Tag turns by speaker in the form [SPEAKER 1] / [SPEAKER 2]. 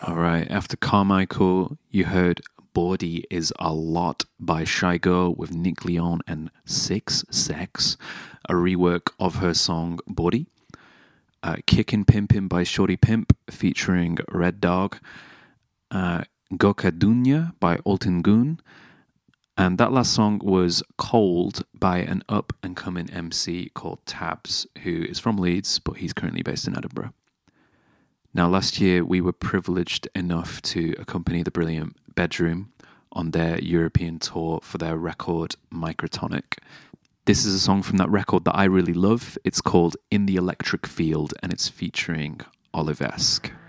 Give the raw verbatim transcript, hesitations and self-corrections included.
[SPEAKER 1] All right, after Carmichael, you heard Body is a Lot by Shy Girl with Nick Leon and Six Sex, a rework of her song Body. Uh, Kickin' Pimpin' by Shorty Pimp featuring Red Dog. Uh, Goka Dunya by Alton Goon. And that last song was Cold by an up-and-coming M C called Tabs, who is from Leeds, but he's currently based in Edinburgh. Now, last year, we were privileged enough to accompany the brilliant Bedroom on their European tour for their record Microtonic. This is a song from that record that I really love. It's called In the Electric Field, and it's featuring Olivesk.